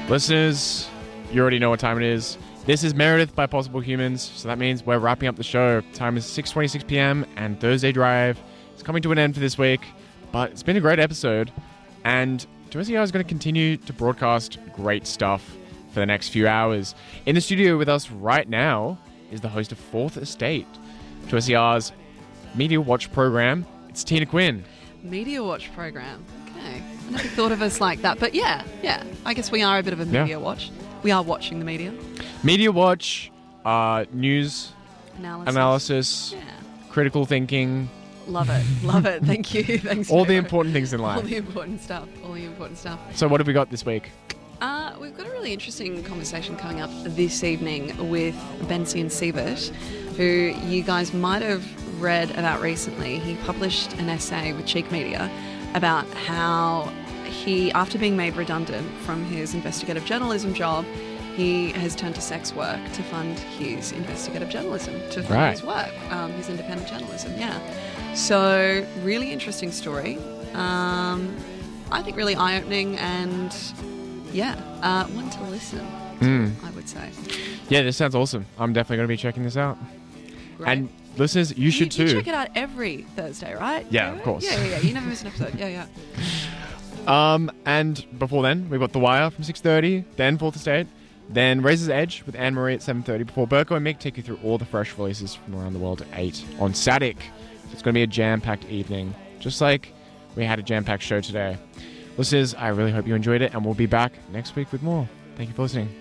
Listeners, you already know what time it is. This is Meredith by Possible Humans, so that means we're wrapping up the show. Time is 6:26 p.m. and Thursday Drive is coming to an end for this week, but it's been a great episode, and 2SER is going to continue to broadcast great stuff for the next few hours. In the studio with us right now is the host of Fourth Estate, 2SER's Media Watch program. It's Tina Quinn. Media Watch program. Okay. I never thought of us like that. But yeah. I guess we are a bit of a media watch. We are watching the media. Media Watch, news, analysis, yeah. critical thinking. Love it. Thank you. Thanks. All the important things in life. All the important stuff. So what have we got this week? We've got a really interesting conversation coming up this evening with Benson Siebert, who you guys might have read about recently. He published an essay with Cheek Media about how he, after being made redundant from his investigative journalism job, he has turned to sex work to fund his investigative journalism, to fund his work, his independent journalism, So, really interesting story. I think really eye-opening and, one to listen to, I would say. Yeah, this sounds awesome. I'm definitely going to be checking this out. Right. And listeners, you should too. You check it out every Thursday, right? Yeah, of course. Yeah. You never miss an episode. Yeah. And before then, we've got The Wire from 6:30, then Fourth Estate, then Razor's Edge with Anne-Marie at 7:30 before Berko and Mick take you through all the fresh releases from around the world at 8 on Static. So it's going to be a jam-packed evening, just like we had a jam-packed show today. Listeners, I really hope you enjoyed it, and we'll be back next week with more. Thank you for listening.